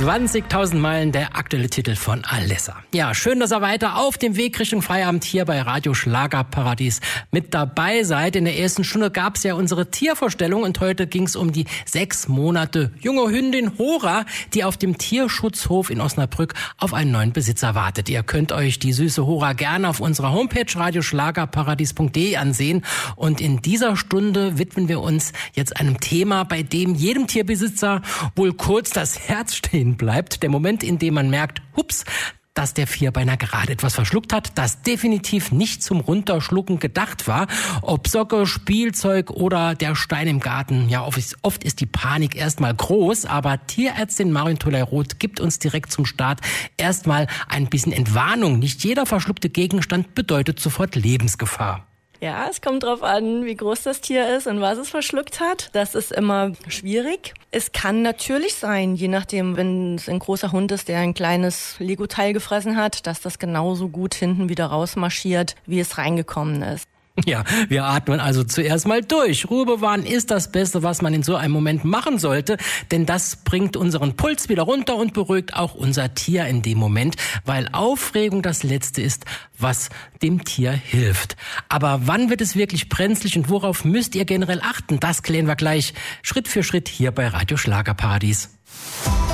20.000 Meilen, der aktuelle Titel von Alessa. Ja, schön, dass ihr weiter auf dem Weg Richtung Feierabend hier bei Radio Schlagerparadies mit dabei seid. In der ersten Stunde gab es ja unsere Tiervorstellung und heute ging es um die 6 Monate junge Hündin Hora, die auf dem Tierschutzhof in Osnabrück auf einen neuen Besitzer wartet. Ihr könnt euch die süße Hora gerne auf unserer Homepage radioschlagerparadies.de ansehen. Und in dieser Stunde widmen wir uns jetzt einem Thema, bei dem jedem Tierbesitzer wohl kurz das Herz stehen bleibt. Der Moment, in dem man merkt, hups, dass der Vierbeiner gerade etwas verschluckt hat, das definitiv nicht zum Runterschlucken gedacht war. Ob Socke, Spielzeug oder der Stein im Garten. Ja, oft ist die Panik erstmal groß, aber Tierärztin Marion Toley-Roth gibt uns direkt zum Start erstmal ein bisschen Entwarnung. Nicht jeder verschluckte Gegenstand bedeutet sofort Lebensgefahr. Ja, es kommt drauf an, wie groß das Tier ist und was es verschluckt hat. Das ist immer schwierig. Es kann natürlich sein, je nachdem, wenn es ein großer Hund ist, der ein kleines Lego-Teil gefressen hat, dass das genauso gut hinten wieder rausmarschiert, wie es reingekommen ist. Ja, wir atmen also zuerst mal durch. Ruhe bewahren ist das Beste, was man in so einem Moment machen sollte, denn das bringt unseren Puls wieder runter und beruhigt auch unser Tier in dem Moment, weil Aufregung das Letzte ist, was dem Tier hilft. Aber wann wird es wirklich brenzlig und worauf müsst ihr generell achten? Das klären wir gleich Schritt für Schritt hier bei Radio Schlagerparadies.